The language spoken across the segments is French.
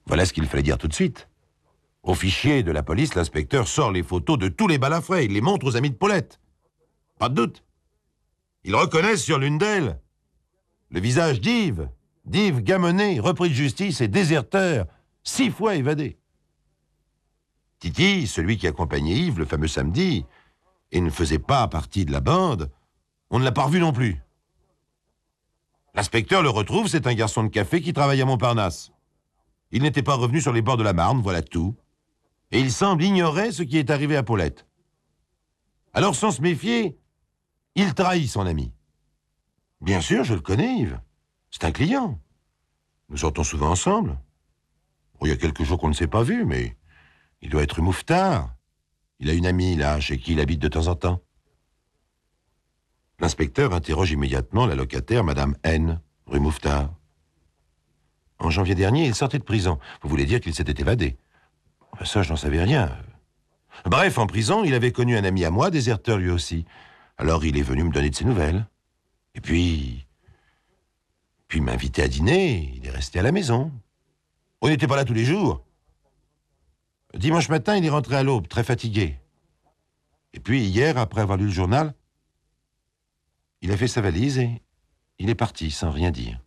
Voilà ce qu'il fallait dire tout de suite. Au fichier de la police, l'inspecteur sort les photos de tous les balafrés. Il les montre aux amis de Paulette. Pas de doute. Ils reconnaissent sur l'une d'elles le visage d'Yves. D'Yves Gamenet, repris de justice et déserteur, 6 fois évadé. Titi, celui qui accompagnait Yves le fameux samedi, et ne faisait pas partie de la bande, on ne l'a pas revu non plus. L'inspecteur le retrouve, c'est un garçon de café qui travaille à Montparnasse. Il n'était pas revenu sur les bords de la Marne, voilà tout. Et il semble ignorer ce qui est arrivé à Paulette. Alors, sans se méfier, il trahit son ami. Bien sûr, je le connais, Yves. C'est un client. Nous sortons souvent ensemble. Bon, il y a quelques jours qu'on ne s'est pas vus, mais il doit être rue Mouffetard. Il a une amie, là, chez qui il habite de temps en temps. L'inspecteur interroge immédiatement la locataire, Madame N, rue Mouffetard. En janvier dernier, il sortait de prison. Vous voulez dire qu'il s'était évadé? Ça, je n'en savais rien. Bref, en prison, il avait connu un ami à moi, déserteur lui aussi. Alors, il est venu me donner de ses nouvelles. Et puis m'inviter à dîner, il est resté à la maison. On n'était pas là tous les jours. Dimanche matin, il est rentré à l'aube, très fatigué. Et puis, hier, après avoir lu le journal, il a fait sa valise et il est parti sans rien dire.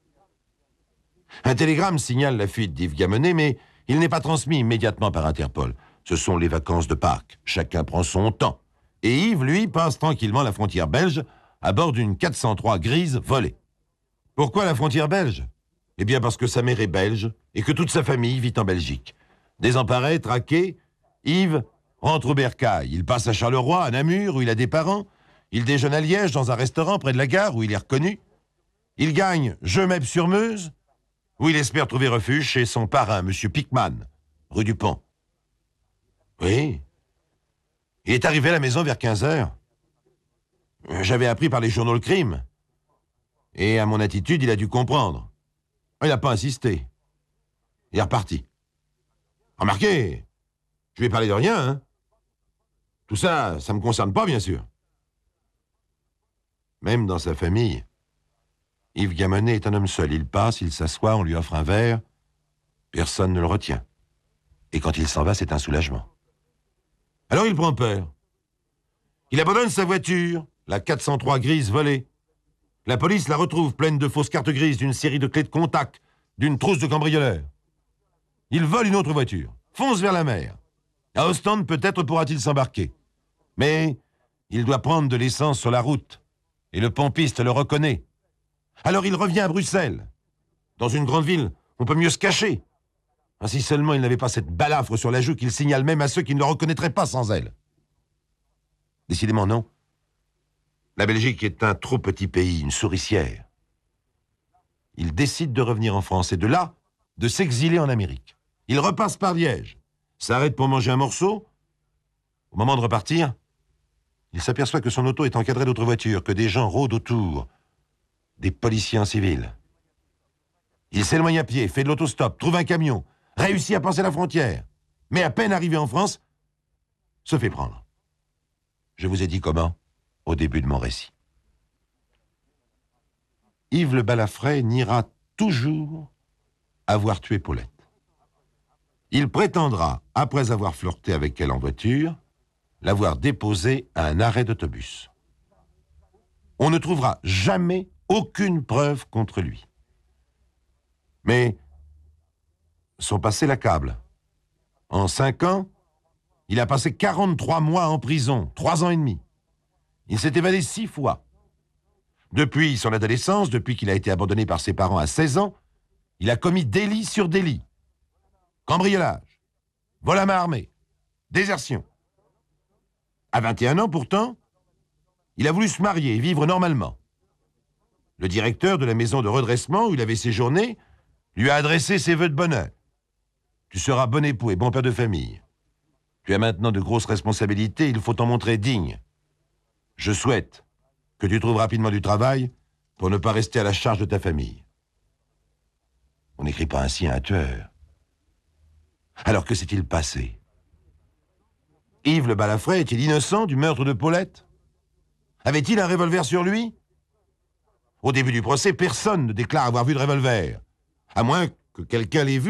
Un télégramme signale la fuite d'Yves Gamenet, mais il n'est pas transmis immédiatement par Interpol. Ce sont les vacances de Pâques. Chacun prend son temps. Et Yves, lui, passe tranquillement la frontière belge à bord d'une 403 grise volée. Pourquoi la frontière belge? Eh bien parce que sa mère est belge et que toute sa famille vit en Belgique. Désemparé, traqué, Yves rentre au Bercail. Il passe à Charleroi, à Namur, où il a des parents. Il déjeune à Liège, dans un restaurant près de la gare, où il est reconnu. Il gagne Gemep-sur-Meuse, où il espère trouver refuge chez son parrain, M. Pickman, rue du Pont. Oui. Il est arrivé à la maison vers 15 heures. J'avais appris par les journaux le crime. Et à mon attitude, il a dû comprendre. Il n'a pas insisté. Il est reparti. Remarquez, je lui ai parlé de rien, hein. Tout ça, ça ne me concerne pas, bien sûr. Même dans sa famille, Yves Gamenet est un homme seul. Il passe, il s'assoit, on lui offre un verre. Personne ne le retient. Et quand il s'en va, c'est un soulagement. Alors il prend peur. Il abandonne sa voiture, la 403 grise volée. La police la retrouve pleine de fausses cartes grises, d'une série de clés de contact, d'une trousse de cambrioleurs. Il vole une autre voiture, fonce vers la mer. À Ostende, peut-être pourra-t-il s'embarquer. Mais il doit prendre de l'essence sur la route. Et le pompiste le reconnaît. Alors il revient à Bruxelles. Dans une grande ville, on peut mieux se cacher. Si seulement il n'avait pas cette balafre sur la joue qu'il signale même à ceux qui ne le reconnaîtraient pas sans elle. Décidément non. La Belgique est un trop petit pays, une souricière. Il décide de revenir en France et de là, de s'exiler en Amérique. Il repasse par Liège, s'arrête pour manger un morceau. Au moment de repartir, il s'aperçoit que son auto est encadrée d'autres voitures, que des gens rôdent autour, des policiers en civil. Il s'éloigne à pied, fait de l'autostop, trouve un camion, réussit à passer la frontière, mais à peine arrivé en France, se fait prendre. Je vous ai dit comment au début de mon récit. Yves le Balafré niera toujours avoir tué Paulette. Il prétendra, après avoir flirté avec elle en voiture, l'avoir déposée à un arrêt d'autobus. On ne trouvera jamais aucune preuve contre lui. Mais son passé l'accable. En 5 ans, il a passé 43 mois en prison, 3 ans et demi. Il s'est évadé 6 fois. Depuis son adolescence, depuis qu'il a été abandonné par ses parents à 16 ans, il a commis délit sur délit. Cambriolage, vol à main armée, désertion. À 21 ans, pourtant, il a voulu se marier et vivre normalement. Le directeur de la maison de redressement où il avait séjourné lui a adressé ses vœux de bonheur. Tu seras bon époux et bon père de famille. Tu as maintenant de grosses responsabilités, il faut t'en montrer digne. Je souhaite que tu trouves rapidement du travail pour ne pas rester à la charge de ta famille. On n'écrit pas ainsi à un tueur. Alors que s'est-il passé? Yves le Balafré est-il innocent du meurtre de Paulette? Avait-il un revolver sur lui? Au début du procès, personne ne déclare avoir vu de revolver, à moins que quelqu'un l'ait vu